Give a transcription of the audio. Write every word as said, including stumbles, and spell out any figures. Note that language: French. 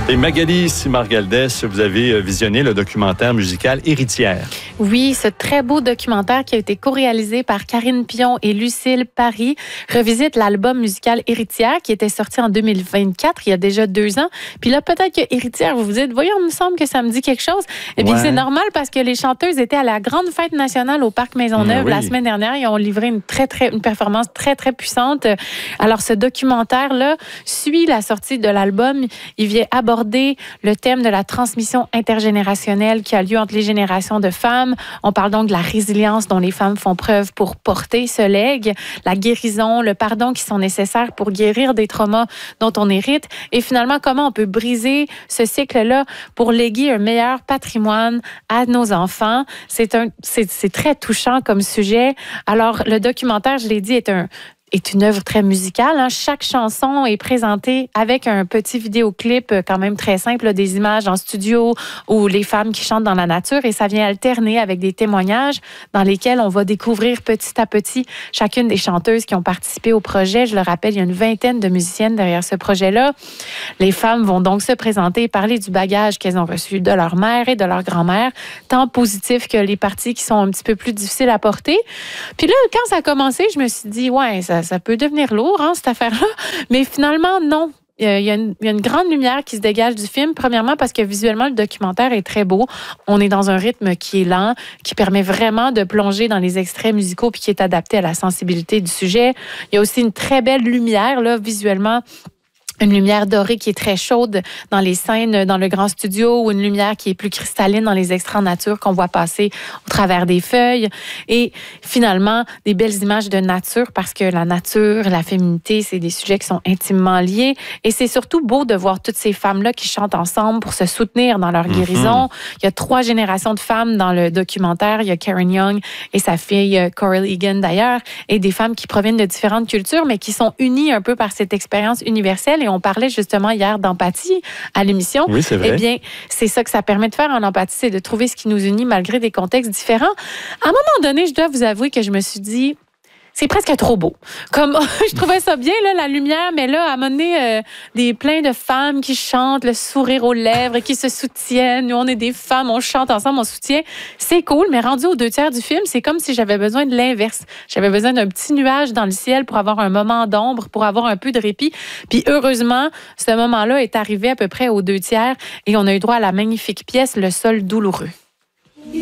Et Magali Simargaldès, vous avez visionné le documentaire musical Héritière. Oui, ce très beau documentaire qui a été co-réalisé par Karine Pion et Lucille Paris revisite l'album musical Héritière qui était sorti en deux mille vingt-quatre, il y a déjà deux ans. Puis là, peut-être que Héritière, vous vous dites, voyons, il me semble que ça me dit quelque chose. Eh bien, ouais. C'est normal parce que les chanteuses étaient à la grande fête nationale au Parc Maisonneuve oui. la semaine dernière. Ils ont livré une très, très, une performance très, très puissante. Alors, ce documentaire-là suit la sortie de l'album. Il vient aborder le thème de la transmission intergénérationnelle qui a lieu entre les générations de femmes. On parle donc de la résilience dont les femmes font preuve pour porter ce legs, la guérison, le pardon qui sont nécessaires pour guérir des traumas dont on hérite et finalement comment on peut briser ce cycle-là pour léguer un meilleur patrimoine à nos enfants. C'est un, c'est, c'est très touchant comme sujet. Alors, le documentaire, je l'ai dit, est un est une œuvre très musicale. Hein. Chaque chanson est présentée avec un petit vidéoclip quand même très simple, là, des images en studio ou les femmes qui chantent dans la nature et ça vient alterner avec des témoignages dans lesquels on va découvrir petit à petit chacune des chanteuses qui ont participé au projet. Je le rappelle, il y a une vingtaine de musiciennes derrière ce projet-là. Les femmes vont donc se présenter et parler du bagage qu'elles ont reçu de leur mère et de leur grand-mère, tant positif que les parties qui sont un petit peu plus difficiles à porter. Puis là, quand ça a commencé, je me suis dit, ouais, ça Ça peut devenir lourd, hein, cette affaire-là. Mais finalement, non. Il y, a une, il y a une grande lumière qui se dégage du film. Premièrement, parce que visuellement, le documentaire est très beau. On est dans un rythme qui est lent, qui permet vraiment de plonger dans les extraits musicaux puis qui est adapté à la sensibilité du sujet. Il y a aussi une très belle lumière, là, visuellement. Une lumière dorée qui est très chaude dans les scènes dans le grand studio ou une lumière qui est plus cristalline dans les extraits en nature qu'on voit passer au travers des feuilles. Et finalement, des belles images de nature parce que la nature, la féminité, c'est des sujets qui sont intimement liés. Et c'est surtout beau de voir toutes ces femmes-là qui chantent ensemble pour se soutenir dans leur guérison. Mm-hmm. Il y a trois générations de femmes dans le documentaire. Il y a Karen Young et sa fille Coral Egan d'ailleurs, et des femmes qui proviennent de différentes cultures, mais qui sont unies un peu par cette expérience universelle. Et on parlait justement hier d'empathie à l'émission. Oui, c'est vrai. Eh bien, c'est ça que ça permet de faire en empathie, c'est de trouver ce qui nous unit malgré des contextes différents. À un moment donné, je dois vous avouer que je me suis dit, c'est presque trop beau. Comme je trouvais ça bien, là, la lumière, mais là, à un moment donné, euh, des plein de femmes qui chantent, le sourire aux lèvres, qui se soutiennent. Nous, on est des femmes, on chante ensemble, on soutient. C'est cool, mais rendu aux deux tiers du film, c'est comme si j'avais besoin de l'inverse. J'avais besoin d'un petit nuage dans le ciel pour avoir un moment d'ombre, pour avoir un peu de répit. Puis heureusement, ce moment-là est arrivé à peu près aux deux tiers et on a eu droit à la magnifique pièce « Le sol douloureux ».